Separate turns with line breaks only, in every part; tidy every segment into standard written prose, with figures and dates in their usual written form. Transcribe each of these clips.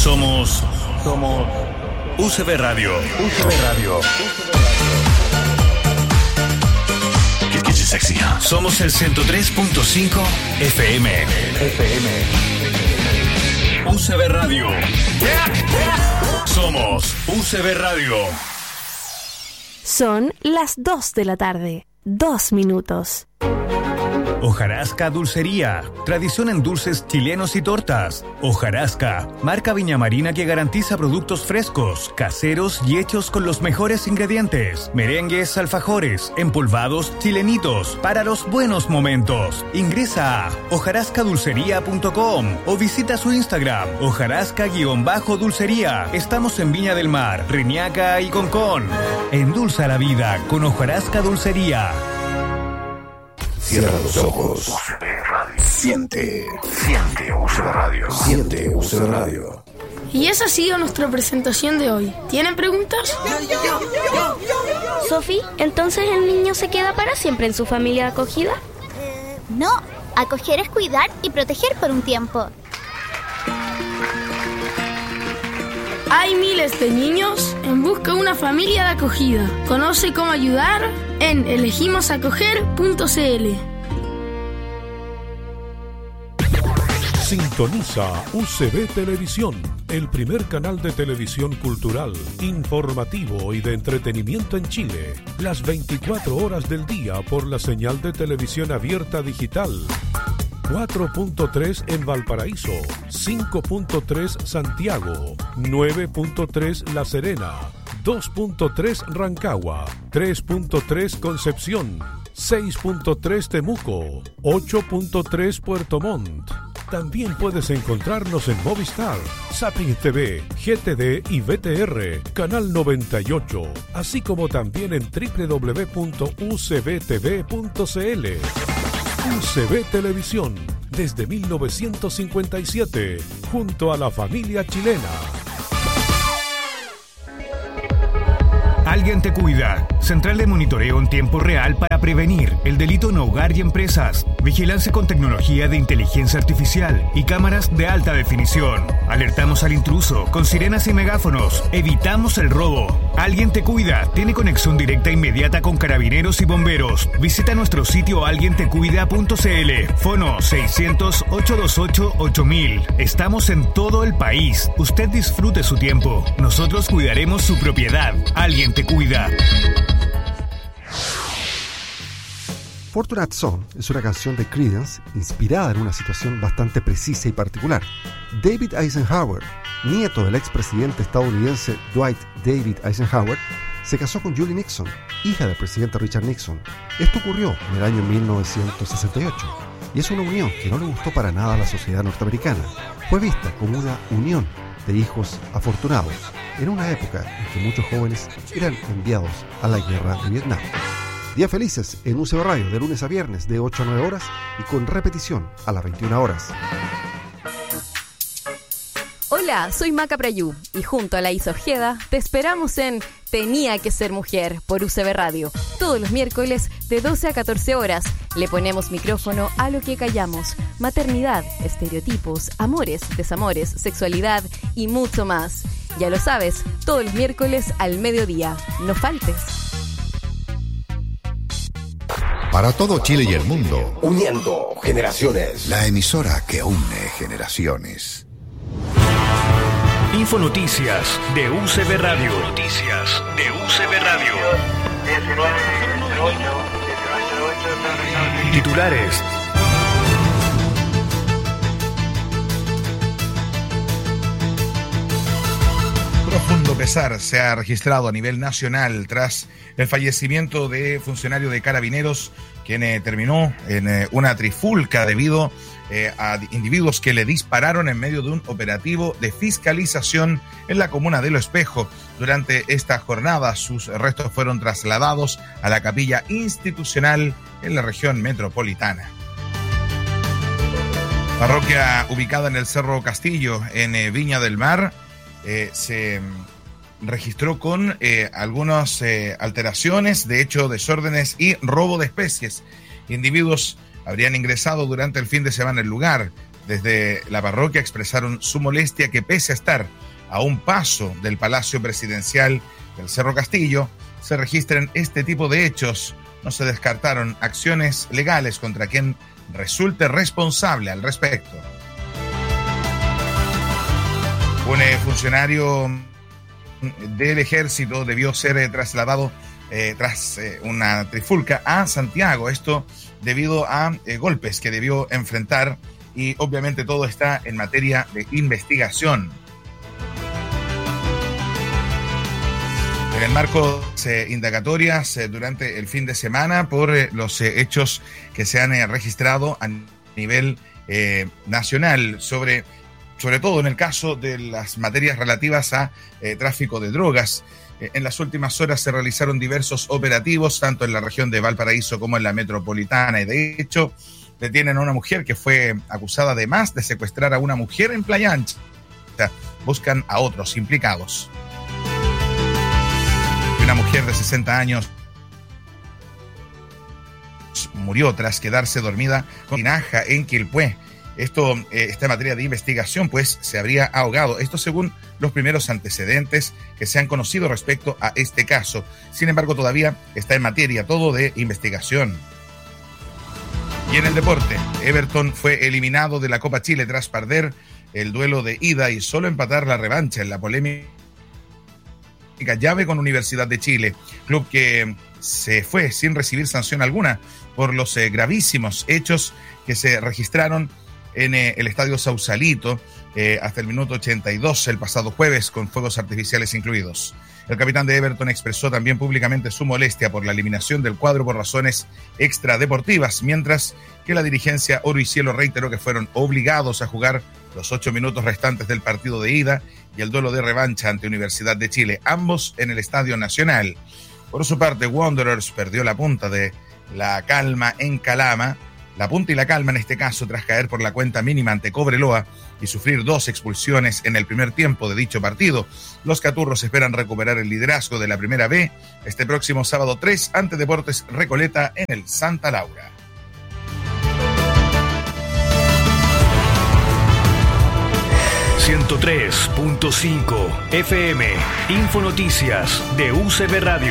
Somos UCB Radio. Qué sexy. Somos el 103.5 FM. UCB Radio. Somos UCB Radio.
Son las 2 de la tarde. 2 minutos.
Hojarasca Dulcería, tradición en dulces chilenos y tortas. Hojarasca, marca viñamarina que garantiza productos frescos, caseros y hechos con los mejores ingredientes. Merengues, alfajores, empolvados, chilenitos, para los buenos momentos. Ingresa a hojarascadulcería.com o visita su Instagram, hojarasca_dulcería. Estamos en Viña del Mar, Reñaca y Concón. Endulza la vida con Hojarasca Dulcería.
Cierra los ojos. Siente UCB Radio. Siente UCB Radio.
Y esa ha sido nuestra presentación de hoy. ¿Tienen preguntas?
Sofi, ¿entonces el niño se queda para siempre en su familia de acogida?
No, acoger es cuidar y proteger por un tiempo.
Hay miles de niños en busca de una familia de acogida. Conoce cómo ayudar en elegimosacoger.cl.
Sintoniza UCB Televisión, el primer canal de televisión cultural, informativo y de entretenimiento en Chile. Las 24 horas del día por la señal de televisión abierta digital. 4.3 en Valparaíso, 5.3 Santiago, 9.3 La Serena, 2.3 Rancagua, 3.3 Concepción, 6.3 Temuco, 8.3 Puerto Montt. También puedes encontrarnos en Movistar, Zapping TV, GTD y VTR, Canal 98, así como también en www.ucbtv.cl. UCB Televisión, desde 1957, junto a la familia chilena.
Alguien te cuida. Central de monitoreo en tiempo real para prevenir el delito en hogar y empresas. Vigilancia con tecnología de inteligencia artificial y cámaras de alta definición. Alertamos al intruso con sirenas y megáfonos. Evitamos el robo. Alguien te cuida. Tiene conexión directa inmediata con carabineros y bomberos. Visita nuestro sitio alguientecuida.cl. Fono 600-828-8000. Estamos en todo el país. Usted disfrute su tiempo. Nosotros cuidaremos su propiedad. Alguien te cuida.
Fortunate Son es una canción de Creedence inspirada en una situación bastante precisa y particular. David Eisenhower, nieto del expresidente estadounidense Dwight David Eisenhower, se casó con Julie Nixon, hija del presidente Richard Nixon. Esto ocurrió en el año 1968 y es una unión que no le gustó para nada a la sociedad norteamericana. Fue vista como una unión de hijos afortunados en una época en que muchos jóvenes eran enviados a la guerra de Vietnam. Días felices en UCB Radio de lunes a viernes de 8 a 9 horas y con repetición a las 21 horas.
Hola, soy Maca Prayú y junto a la Isa Ojeda te esperamos en Tenía que ser mujer por UCB Radio. Todos los miércoles de 12 a 14 horas le ponemos micrófono a lo que callamos. Maternidad, estereotipos, amores, desamores, sexualidad y mucho más. Ya lo sabes, todos los miércoles al mediodía. No faltes.
Para todo Chile y el mundo,
uniendo generaciones.
La emisora que une generaciones.
Infonoticias de UCB Radio. Noticias de UCB Radio. Titulares.
Profundo pesar se ha registrado a nivel nacional tras el fallecimiento de funcionario de Carabineros, quien terminó en una trifulca debido a individuos que le dispararon en medio de un operativo de fiscalización en la comuna de Lo Espejo. Durante esta jornada, sus restos fueron trasladados a la capilla institucional en la región metropolitana. Parroquia ubicada en el Cerro Castillo, en Viña del Mar, se registró con algunas alteraciones, de hecho desórdenes y robo de especies. Individuos habrían ingresado durante el fin de semana al lugar. Desde la parroquia expresaron su molestia que pese a estar a un paso del Palacio Presidencial del Cerro Castillo, se registren este tipo de hechos. No se descartaron acciones legales contra quien resulte responsable al respecto. Un funcionario del ejército debió ser trasladado tras una trifulca a Santiago, esto debido a golpes que debió enfrentar, y obviamente todo está en materia de investigación. En el marco de indagatorias durante el fin de semana por los hechos que se han registrado a nivel nacional, sobre todo en el caso de las materias relativas a tráfico de drogas. En las últimas horas se realizaron diversos operativos, tanto en la región de Valparaíso como en la metropolitana, y de hecho detienen a una mujer que fue acusada además de secuestrar a una mujer en Playa Ancha. Buscan a otros implicados. Una mujer de 60 años murió tras quedarse dormida con tinaja en Quilpué. Esto está en materia de investigación, pues se habría ahogado. Esto según los primeros antecedentes que se han conocido respecto a este caso. Sin embargo, todavía está en materia todo de investigación. Y en el deporte, Everton fue eliminado de la Copa Chile tras perder el duelo de ida y solo empatar la revancha en la polémica llave con Universidad de Chile, club que se fue sin recibir sanción alguna por los gravísimos hechos que se registraron en el Estadio Sausalito hasta el minuto 82 el pasado jueves, con fuegos artificiales incluidos. El capitán de Everton expresó también públicamente su molestia por la eliminación del cuadro por razones extradeportivas, mientras que la dirigencia Oro y Cielo reiteró que fueron obligados a jugar los 8 minutos restantes del partido de ida y el duelo de revancha ante Universidad de Chile, ambos en el Estadio Nacional. Por su parte, Wanderers perdió la punta de la calma en Calama, la punta y la calma en este caso, tras caer por la cuenta mínima ante Cobreloa y sufrir 2 expulsiones en el primer tiempo de dicho partido. Los caturros esperan recuperar el liderazgo de la Primera B este próximo sábado 3 ante Deportes Recoleta en el Santa Laura.
...103.5 FM... Infonoticias de UCB Radio.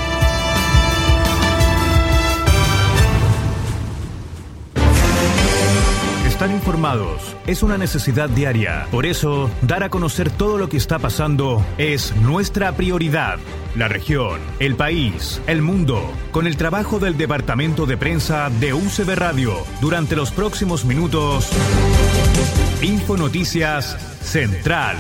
Estar informados es una necesidad diaria. Por eso, dar a conocer todo lo que está pasando es nuestra prioridad. La región, el país, el mundo, con el trabajo del Departamento de Prensa de UCB Radio. Durante los próximos minutos, Infonoticias Central.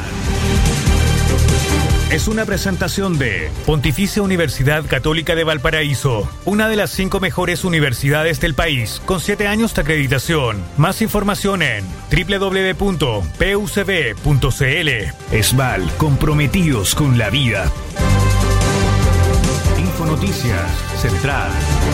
Es una presentación de Pontificia Universidad Católica de Valparaíso, una de las 5 mejores universidades del país, con 7 años de acreditación. Más información en www.pucb.cl. ESVAL, comprometidos con la vida. Infonoticias Central.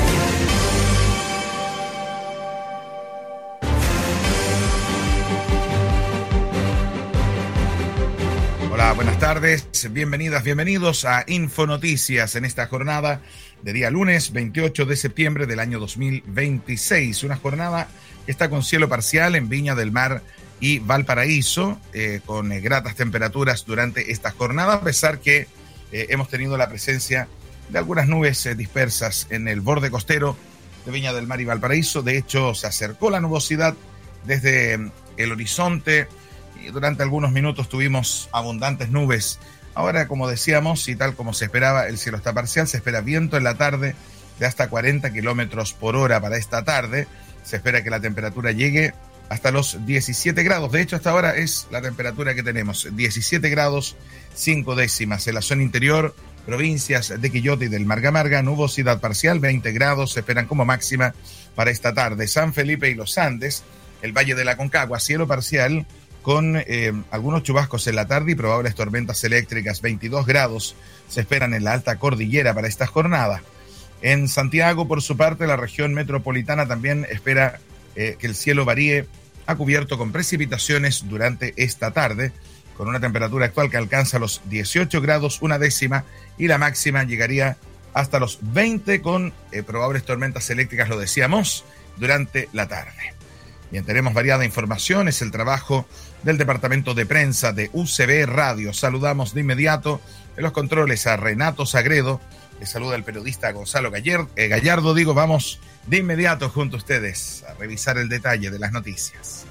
Hola, buenas tardes, bienvenidas, bienvenidos a Infonoticias en esta jornada de día lunes 28 de septiembre del año 2026. Una jornada que está con cielo parcial en Viña del Mar y Valparaíso, con gratas temperaturas durante esta jornada, a pesar que hemos tenido la presencia de algunas nubes dispersas en el borde costero de Viña del Mar y Valparaíso. De hecho, se acercó la nubosidad desde el horizonte y durante algunos minutos tuvimos abundantes nubes. Ahora, como decíamos, y tal como se esperaba, el cielo está parcial. Se espera viento en la tarde de hasta 40 kilómetros por hora para esta tarde. Se espera que la temperatura llegue hasta los 17 grados. De hecho, hasta ahora es la temperatura que tenemos. 17 grados 5 décimas. En la zona interior, provincias de Quillota y del Margamarga, nubosidad parcial, 20 grados se esperan como máxima para esta tarde. San Felipe y los Andes, el Valle de la Concagua, cielo parcial, con algunos chubascos en la tarde y probables tormentas eléctricas. 22 grados se esperan en la alta cordillera para esta jornada. En Santiago, por su parte, la región metropolitana también espera que el cielo varíe a cubierto con precipitaciones durante esta tarde, con una temperatura actual que alcanza los 18 grados 1 décima y la máxima llegaría hasta los 20 con probables tormentas eléctricas, lo decíamos, durante la tarde. Bien, tenemos variada información, es el trabajo del departamento de prensa de UCB Radio. Saludamos de inmediato en los controles a Renato Sagredo, le saluda el periodista Gonzalo Gallardo. Vamos de inmediato junto a ustedes a revisar el detalle de las noticias.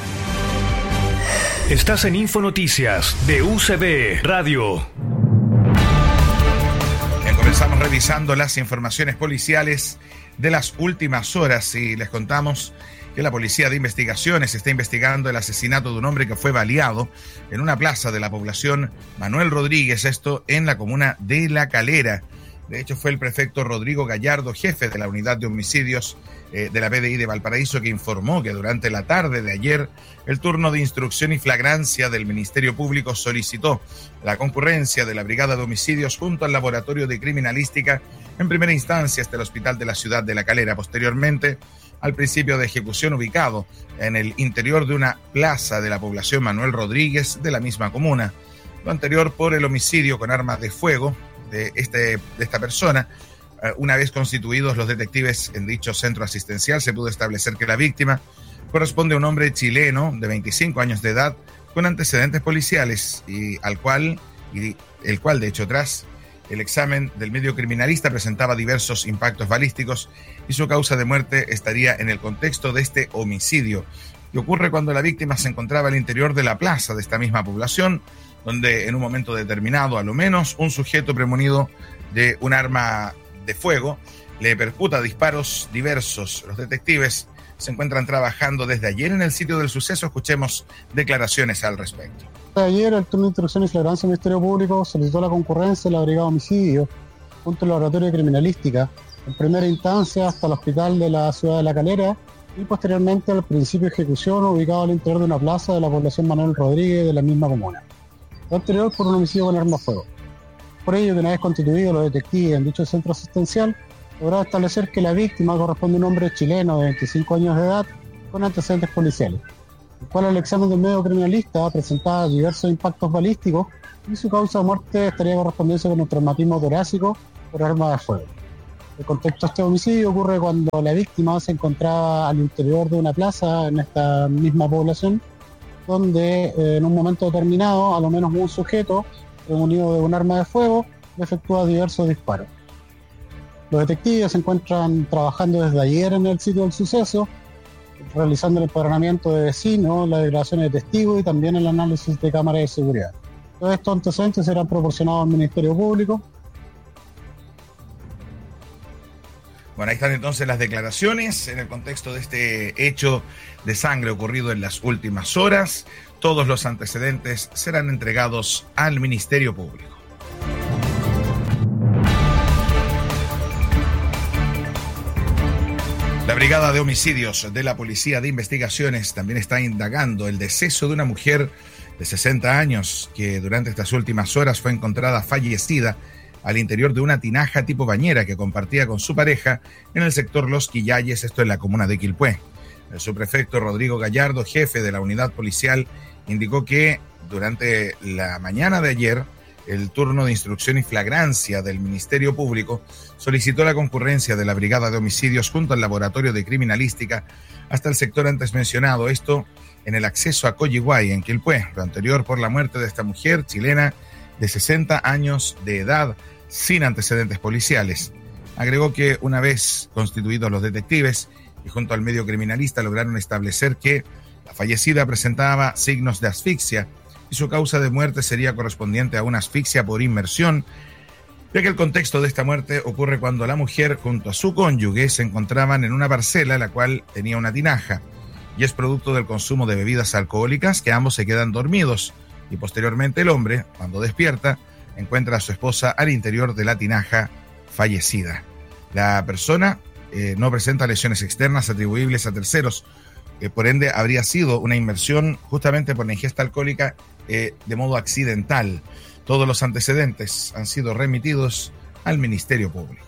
Estás en Infonoticias de UCB Radio.
Bien, comenzamos revisando las informaciones policiales de las últimas horas y les contamos que la Policía de Investigaciones está investigando el asesinato de un hombre que fue baleado en una plaza de la población Manuel Rodríguez, esto en la comuna de La Calera. De hecho, fue el prefecto Rodrigo Gallardo, jefe de la unidad de homicidios de la PDI de Valparaíso, que informó que durante la tarde de ayer el turno de instrucción y flagrancia del Ministerio Público solicitó la concurrencia de la Brigada de Homicidios junto al Laboratorio de Criminalística, en primera instancia hasta el Hospital de la Ciudad de La Calera, posteriormente al principio de ejecución ubicado en el interior de una plaza de la población Manuel Rodríguez de la misma comuna. Lo anterior por el homicidio con armas de fuego de esta persona. Una vez constituidos los detectives en dicho centro asistencial, se pudo establecer que la víctima corresponde a un hombre chileno de 25 años de edad con antecedentes policiales y el cual de hecho tras el examen del medio criminalista presentaba diversos impactos balísticos y su causa de muerte estaría en el contexto de este homicidio, que ocurre cuando la víctima se encontraba al interior de la plaza de esta misma población, donde en un momento determinado, a lo menos, un sujeto premunido de un arma de fuego le percuta disparos diversos. Los detectives se encuentran trabajando desde ayer en el sitio del suceso. Escuchemos declaraciones al respecto.
Ayer el turno de instrucción y flagrancia del Ministerio Público solicitó la concurrencia de la Brigada de Homicidios junto al Laboratorio de Criminalística, en primera instancia hasta el Hospital de la Ciudad de La Calera y posteriormente al principio de ejecución ubicado al interior de una plaza de la población Manuel Rodríguez de la misma comuna. Lo anterior por un homicidio con arma de fuego. Por ello, que una vez constituidos los detectives en dicho centro asistencial, lograron establecer que la víctima corresponde a un hombre chileno de 25 años de edad con antecedentes policiales, el cual al examen del medio criminalista presentaba diversos impactos balísticos y su causa de muerte estaría correspondiendo con un traumatismo torácico por arma de fuego. El contexto de este homicidio ocurre cuando la víctima se encontraba al interior de una plaza en esta misma población, donde en un momento determinado, a lo menos un sujeto munido de un arma de fuego le efectúa diversos disparos. Los detectives se encuentran trabajando desde ayer en el sitio del suceso, realizando el empadronamiento de vecinos, las declaraciones de testigos y también el análisis de cámaras de seguridad. Todos estos antecedentes serán proporcionados al Ministerio Público.
Bueno, ahí están entonces las declaraciones en el contexto de este hecho de sangre ocurrido en las últimas horas. Todos los antecedentes serán entregados al Ministerio Público. La Brigada de Homicidios de la Policía de Investigaciones también está indagando el deceso de una mujer de 60 años que durante estas últimas horas fue encontrada fallecida al interior de una tinaja tipo bañera que compartía con su pareja en el sector Los Quillayes, esto en la comuna de Quilpué. El subprefecto Rodrigo Gallardo, jefe de la unidad policial, indicó que durante la mañana de ayer el turno de instrucción y flagrancia del Ministerio Público solicitó la concurrencia de la Brigada de Homicidios junto al Laboratorio de Criminalística hasta el sector antes mencionado, esto en el acceso a Coyihuay, en Quilpué, lo anterior por la muerte de esta mujer chilena de 60 años de edad sin antecedentes policiales. Agregó que una vez constituidos los detectives y junto al medio criminalista lograron establecer que la fallecida presentaba signos de asfixia y su causa de muerte sería correspondiente a una asfixia por inmersión, ya que el contexto de esta muerte ocurre cuando la mujer junto a su cónyuge se encontraban en una parcela la cual tenía una tinaja y es producto del consumo de bebidas alcohólicas que ambos se quedan dormidos y posteriormente el hombre, cuando despierta, encuentra a su esposa al interior de la tinaja fallecida. La persona no presenta lesiones externas atribuibles a terceros, por ende habría sido una inmersión justamente por la ingesta alcohólica de modo accidental. Todos los antecedentes han sido remitidos al Ministerio Público.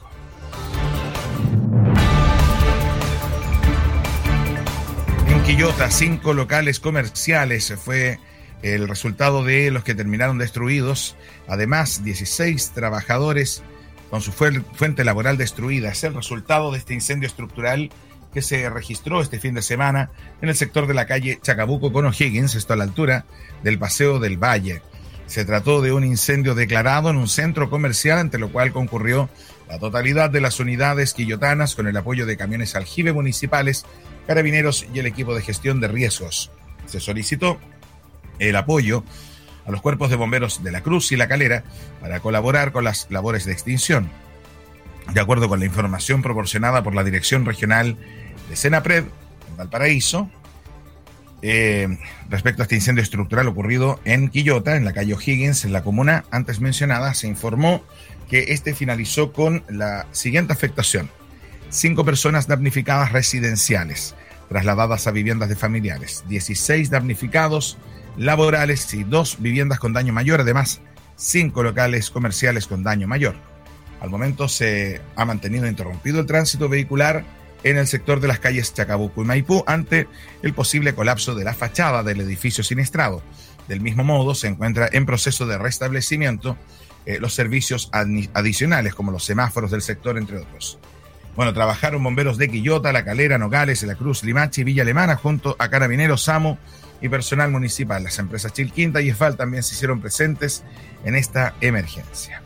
En Quillota, 5 locales comerciales fue el resultado de los que terminaron destruidos. Además, 16 trabajadores con su fuente laboral destruida. Es el resultado de este incendio estructural que se registró este fin de semana en el sector de la calle Chacabuco con O'Higgins, esto a la altura del Paseo del Valle. Se trató de un incendio declarado en un centro comercial, ante lo cual concurrió la totalidad de las unidades quillotanas con el apoyo de camiones aljibe municipales, carabineros y el equipo de gestión de riesgos. Se solicitó el apoyo a los cuerpos de bomberos de La Cruz y La Calera para colaborar con las labores de extinción. De acuerdo con la información proporcionada por la Dirección Regional de Senapred en Valparaíso, respecto a este incendio estructural ocurrido en Quillota, en la calle O'Higgins, en la comuna antes mencionada, se informó que este finalizó con la siguiente afectación: 5 personas damnificadas residenciales, trasladadas a viviendas de familiares, 16 damnificados laborales y 2 viviendas con daño mayor, además 5 locales comerciales con daño mayor. Al momento se ha mantenido interrumpido el tránsito vehicular en el sector de las calles Chacabuco y Maipú ante el posible colapso de la fachada del edificio siniestrado. Del mismo modo, se encuentra en proceso de restablecimiento los servicios adicionales, como los semáforos del sector, entre otros. Bueno, trabajaron bomberos de Quillota, La Calera, Nogales, La Cruz, Limache y Villa Alemana, junto a carabineros, SAMU y personal municipal. Las empresas Chilquinta y EFAL también se hicieron presentes en esta emergencia.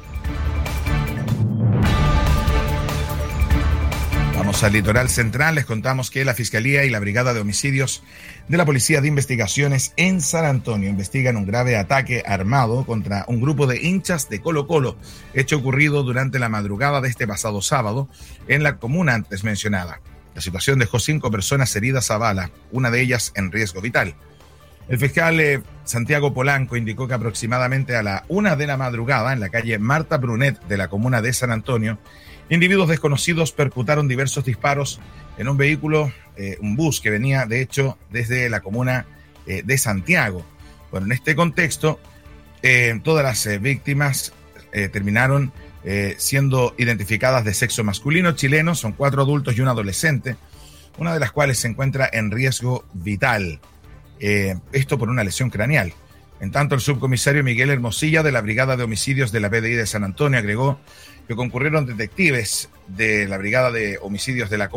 Vamos al litoral central. Les contamos que la Fiscalía y la Brigada de Homicidios de la Policía de Investigaciones en San Antonio investigan un grave ataque armado contra un grupo de hinchas de Colo-Colo, hecho ocurrido durante la madrugada de este pasado sábado en la comuna antes mencionada. La situación dejó 5 personas heridas a bala, una de ellas en riesgo vital. El fiscal Santiago Polanco indicó que aproximadamente a la 1 de la madrugada, en la calle Marta Brunet de la comuna de San Antonio, individuos desconocidos percutaron diversos disparos en un vehículo, un bus que venía de hecho desde la comuna de Santiago. Bueno, en este contexto, todas las víctimas terminaron siendo identificadas de sexo masculino chileno. Son 4 adultos y un adolescente, una de las cuales se encuentra en riesgo vital. Esto por una lesión craneal. En tanto, el subcomisario Miguel Hermosilla de la Brigada de Homicidios de la PDI de San Antonio agregó que concurrieron detectives de la Brigada de Homicidios de la